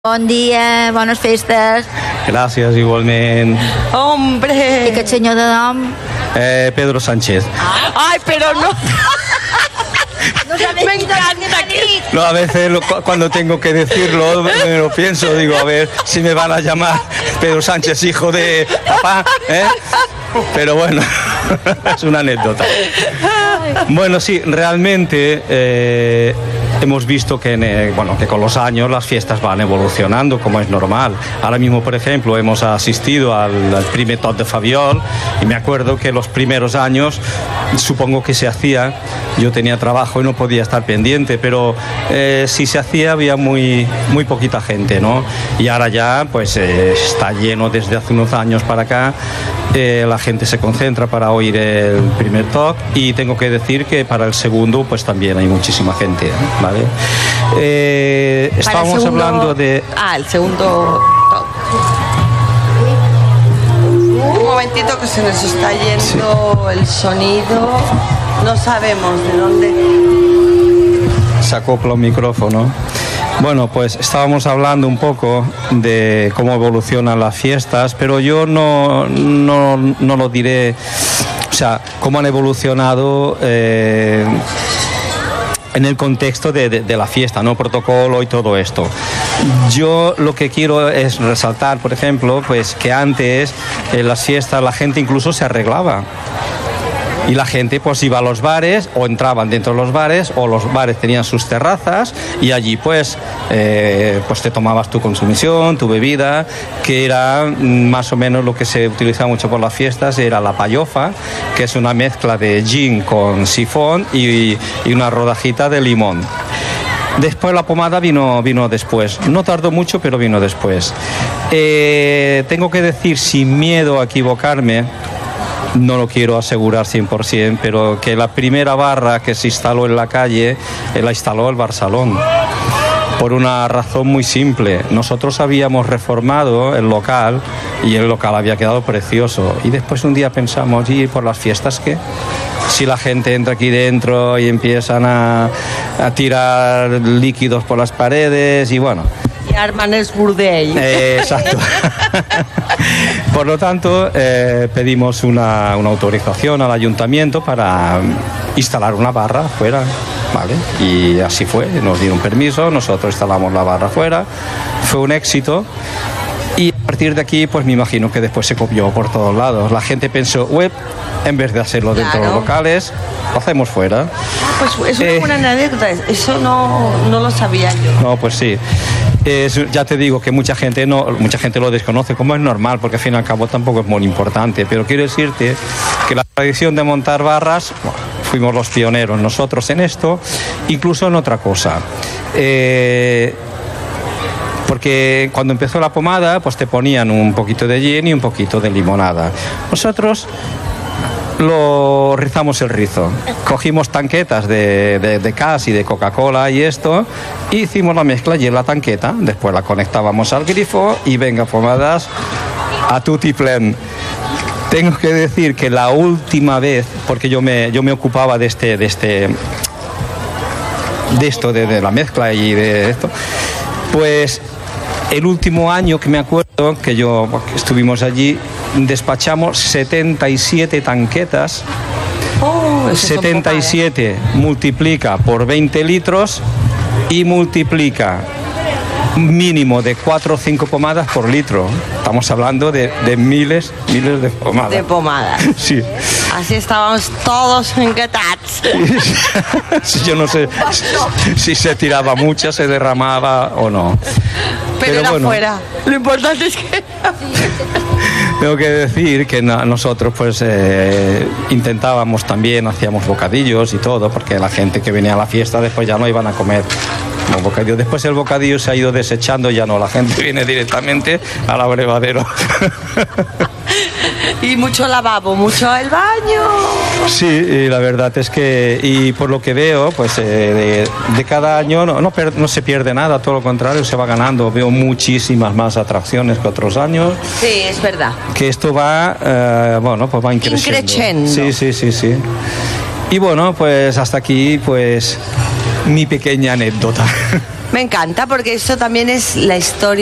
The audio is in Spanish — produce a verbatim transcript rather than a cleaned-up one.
Bon dia, bones festes. Gràcies, igualment. ¡Hombre! I aquest senyor de nom? Eh, Pedro Sánchez. ¡Ay, pero no! No sabéis Me encanta que... No, a veces lo- cuando tengo que decirlo me lo pienso, digo, a ver si me van a llamar Pedro Sánchez, hijo de papá, ¿eh? Pero bueno, es una anécdota. Bueno, sí, realmente eh, hemos visto que, en, eh, bueno, que con los años las fiestas van evolucionando, como es normal. Ahora mismo, por ejemplo, hemos asistido al, al primer Tot de Fabiol y me acuerdo que los primeros años, supongo que se hacía, yo tenía trabajo y no podía estar pendiente, pero eh, si se hacía había muy, muy poquita gente, ¿no? Y ahora ya pues eh, está lleno desde hace unos años para acá. Eh, la gente se concentra para oír el primer talk y tengo que decir que para el segundo pues también hay muchísima gente, ¿vale? Eh, estábamos segundo... hablando de... Ah, el segundo top. Un momentito que se nos está yendo sí. El sonido. No sabemos de dónde... Se acopla un micrófono. Bueno, pues estábamos hablando un poco de cómo evolucionan las fiestas, pero yo no, no, no lo diré, o sea, cómo han evolucionado eh, en el contexto de, de, de la fiesta, ¿no? Protocolo y todo esto. Yo lo que quiero es resaltar, por ejemplo, pues que antes en las fiestas la gente incluso se arreglaba. Y la gente pues iba a los bares o entraban dentro de los bares o los bares tenían sus terrazas y allí pues, eh, pues te tomabas tu consumición, tu bebida, que era más o menos lo que se utilizaba mucho por las fiestas, era la payofa, que es una mezcla de gin con sifón y, y una rodajita de limón. Después la pomada vino, vino después. No tardó mucho, pero vino después. Eh, tengo que decir, sin miedo a equivocarme, no lo quiero asegurar cien por ciento, pero que la primera barra que se instaló en la calle eh, la instaló el Barcelón. Por una razón muy simple. Nosotros habíamos reformado el local y el local había quedado precioso. Y después un día pensamos, ¿y por las fiestas qué? Si la gente entra aquí dentro y empiezan a, a tirar líquidos por las paredes y bueno... Y arman el burdell. Eh, exacto. Por lo tanto, eh, pedimos una, una autorización al ayuntamiento para instalar una barra afuera, ¿vale? Y así fue, nos dieron permiso, nosotros instalamos la barra afuera, fue un éxito. Y a partir de aquí, pues me imagino que después se copió por todos lados. La gente pensó, web, en vez de hacerlo dentro claro. de los locales, lo hacemos fuera. Pues es una eh, buena anécdota, eso no, no lo sabía yo. No, pues sí. Es, ya te digo que mucha gente no mucha gente lo desconoce, como es normal, porque al fin y al cabo tampoco es muy importante, pero quiero decirte que la tradición de montar barras, bueno, fuimos los pioneros nosotros en esto, incluso en otra cosa. Eh, porque cuando empezó la pomada, pues te ponían un poquito de gin y un poquito de limonada. Nosotros lo rizamos el rizo. Cogimos tanquetas de, de, de Cas y de Coca-Cola y esto, y hicimos la mezcla y en la tanqueta. Después la conectábamos al grifo y venga, pomadas a tutti plen. Tengo que decir que la última vez, porque yo me, yo me ocupaba de este, de este, de esto, de, de la mezcla y de esto, pues el último año que me acuerdo que yo que estuvimos allí, despachamos setenta y siete tanquetas. Oh, setenta y siete multiplica por veinte litros y multiplica mínimo de cuatro o cinco pomadas por litro. Estamos hablando de, de miles, miles de pomadas. De pomadas. Sí. Así estábamos todos encantados. Yo no sé si, si se tiraba mucha, se derramaba o no. Pero, Pero era bueno, fuera. Lo importante es que... Tengo que decir que nosotros pues eh, intentábamos también, hacíamos bocadillos y todo, porque la gente que venía a la fiesta después ya no iban a comer los bocadillos. Después el bocadillo se ha ido desechando, ya no, la gente viene directamente al abrevadero. Y mucho lavabo, mucho el baño. Sí, y la verdad es que, y por lo que veo, pues eh, de, de cada año no, no, per, no se pierde nada, todo lo contrario, se va ganando. Veo muchísimas más atracciones que otros años. Sí, es verdad. Que esto va, eh, bueno, pues va increciendo. Increciendo. Sí, sí, sí, sí. Y bueno, pues hasta aquí, pues mi pequeña anécdota. Me encanta porque eso también es la historia